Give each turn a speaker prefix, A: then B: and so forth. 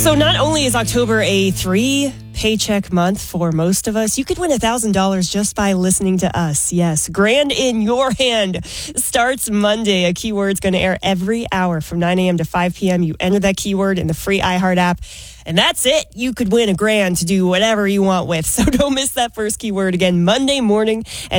A: So not only is October a 3-paycheck month for most of us, you could win $1,000 just by listening to us. Yes, Grand in Your Hand starts Monday. A keyword's going to air every hour from 9 a.m. to 5 p.m. You enter that keyword in the free iHeart app, and that's it. You could win $1,000 to do whatever you want with. So don't miss that first keyword again Monday morning.